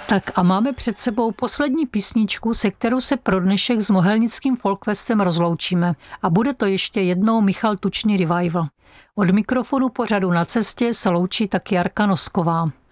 Tak a máme před sebou poslední písničku, se kterou se pro dnešek s Mohelnickým folkfestem rozloučíme. A bude to ještě jednou Michal Tučný revival. Od mikrofonu pořadu Na cestě se loučí tak Jarka Nosková.